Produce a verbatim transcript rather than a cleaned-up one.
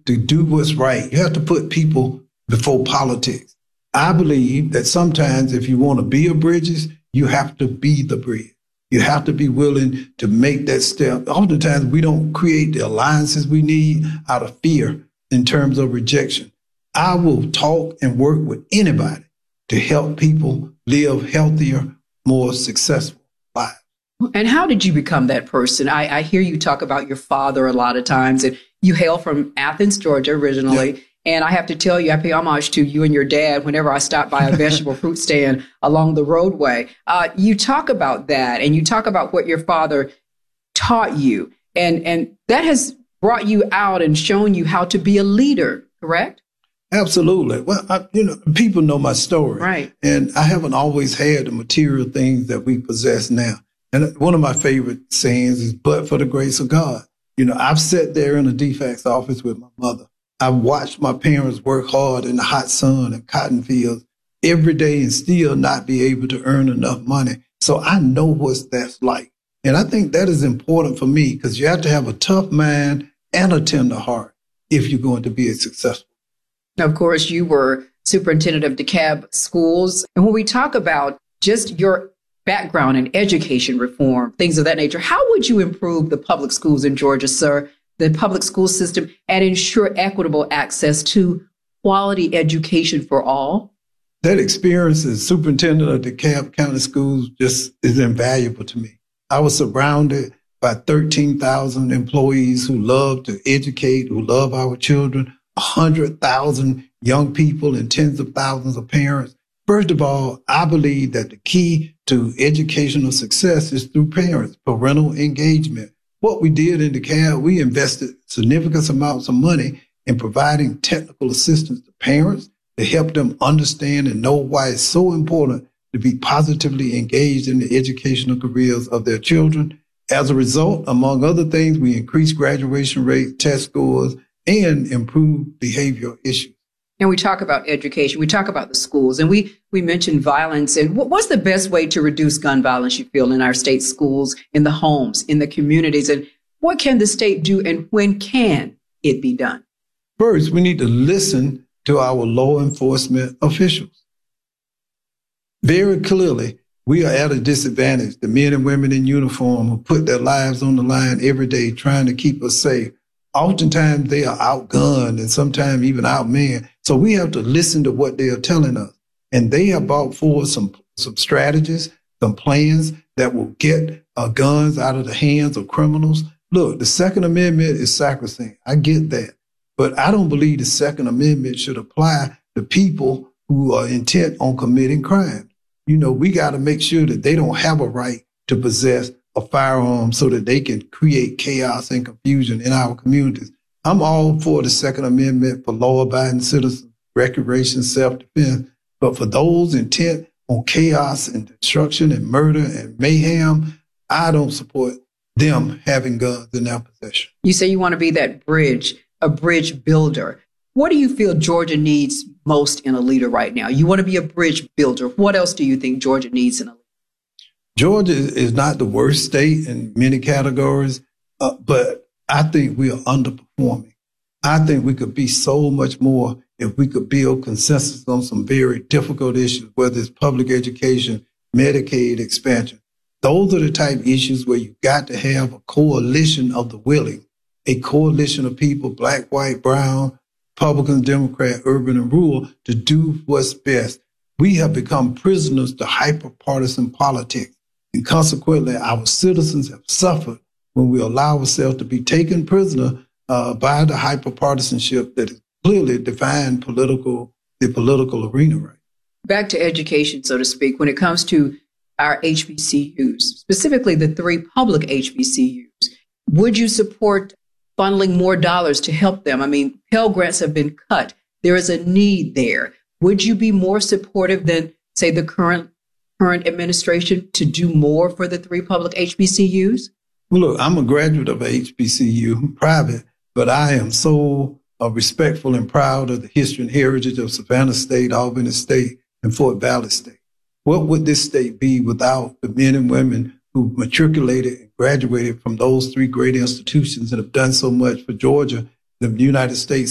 to do what's right. You have to put people before politics. I believe that sometimes if you want to build bridges, you have to be the bridge. You have to be willing to make that step. Oftentimes, we don't create the alliances we need out of fear in terms of rejection. I will talk and work with anybody to help people live healthier, more successful lives. And how did you become that person? I, I hear you talk about your father a lot of times, and you hail from Athens, Georgia originally. Yeah. And I have to tell you, I pay homage to you and your dad whenever I stop by a vegetable fruit stand along the roadway. Uh, you talk about that, and you talk about what your father taught you. And, and that has brought you out and shown you how to be a leader, correct? Absolutely. Well, I, you know, people know my story. Right. And I haven't always had the material things that we possess now. And one of my favorite sayings is, but for the grace of God. You know, I've sat there in a D FACS office with my mother. I watched my parents work hard in the hot sun and cotton fields every day and still not be able to earn enough money. So I know what that's like. And I think that is important for me because you have to have a tough mind and a tender heart if you're going to be a successful. Now, of course, you were superintendent of DeKalb schools. And when we talk about just your background in education reform, things of that nature, how would you improve the public schools in Georgia, sir? The public school system, and ensure equitable access to quality education for all? That experience as superintendent of DeKalb County Schools just is invaluable to me. I was surrounded by thirteen thousand employees who love to educate, who love our children, one hundred thousand young people and tens of thousands of parents. First of all, I believe that the key to educational success is through parents, parental engagement. What we did in DeKalb, we invested significant amounts of money in providing technical assistance to parents to help them understand and know why it's so important to be positively engaged in the educational careers of their children. As a result, among other things, we increased graduation rates, test scores, and improved behavioral issues. And we talk about education, we talk about the schools, and we, we mentioned violence. And what, what's the best way to reduce gun violence, you feel, in our state schools, in the homes, in the communities? And what can the state do, and when can it be done? First, we need to listen to our law enforcement officials. Very clearly, we are at a disadvantage. The men and women in uniform who put their lives on the line every day trying to keep us safe. Oftentimes they are outgunned and sometimes even outmanned. So we have to listen to what they are telling us. And they have brought forward some, some strategies, some plans that will get uh, guns out of the hands of criminals. Look, the Second Amendment is sacrosanct. I get that. But I don't believe the Second Amendment should apply to people who are intent on committing crimes. You know, we got to make sure that they don't have a right to possess a firearm so that they can create chaos and confusion in our communities. I'm all for the Second Amendment for law-abiding citizens, recreation, self-defense. But for those intent on chaos and destruction and murder and mayhem, I don't support them having guns in their possession. You say you want to be that bridge, a bridge builder. What do you feel Georgia needs most in a leader right now? You want to be a bridge builder. What else do you think Georgia needs in a leader? Georgia is not the worst state in many categories, uh, but I think we are underperforming. I think we could be so much more if we could build consensus on some very difficult issues, whether it's public education, Medicaid expansion. Those are the type of issues where you've got to have a coalition of the willing, a coalition of people, black, white, brown, Republican, Democrat, urban, and rural, to do what's best. We have become prisoners to hyper-partisan politics. And consequently, our citizens have suffered when we allow ourselves to be taken prisoner uh, by the hyperpartisanship that is clearly defined political, the political arena right. Back to education, so to speak, when it comes to our H B C Us, specifically the three public H B C Us, would you support funneling more dollars to help them? I mean, Pell Grants have been cut. There is a need there. Would you be more supportive than, say, the current current administration to do more for the three public H B C Us? Well, look, I'm a graduate of a H B C U, private, but I am so uh, respectful and proud of the history and heritage of Savannah State, Albany State, and Fort Valley State. What would this state be without the men and women who matriculated and graduated from those three great institutions that have done so much for Georgia, the United States,